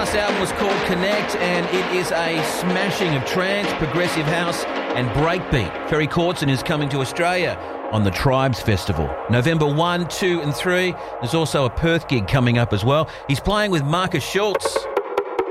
last album was called Connect, and it is a smashing of trance, progressive house and breakbeat. Ferry Cortzen is coming to Australia on the Tribes Festival. November 1, 2 and 3. There's also a Perth gig coming up as well. He's playing with Marcus Schultz.